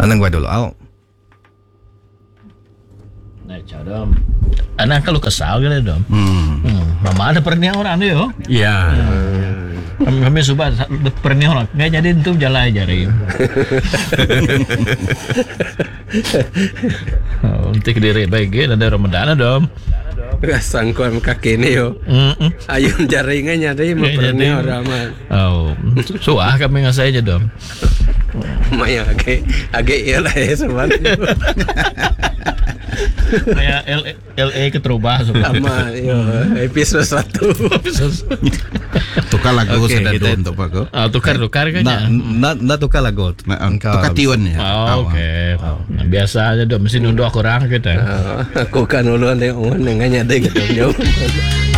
Anong gua dulu au. Nah, cadam. Anak kalau kesal gitu dong. Mama ada pernah orang nih yo. Ya. Kami suka pernah orang. Nggak jadi itu jalan aja nih. Untuk diri baik gitu ada Ramadan dong. Sangkuan kaki ini yo. Ayun jaringannya deh mau pernah orang mah. Oh, suah kami ngasih aja dong. Maya agak iyalah ya sebenarnya. Kayak LA keterubah sama yo episode 1. Tukar lagu Oke, sudah kita- untuk Pak. tukar kayaknya. Na tukar lagu. Tukar tiun ya. Oh, oke. Nah, biasa aja dong, mesti nunduk aku orang kita. Aku kan uluan deh, dengannya deh gitu jauh.